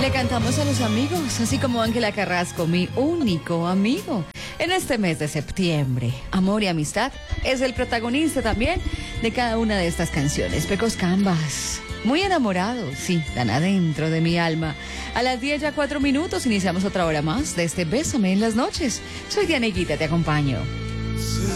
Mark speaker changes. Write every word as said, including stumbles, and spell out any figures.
Speaker 1: Le cantamos a los amigos, así como Ángela Carrasco, mi único amigo. En este mes de septiembre, amor y amistad es el protagonista también de cada una de estas canciones. Pecos Canvas, muy enamorado, sí, tan adentro de mi alma. A las diez ya cuatro minutos iniciamos otra hora más de este Bésame en las noches. Soy Dianeguita, te acompaño.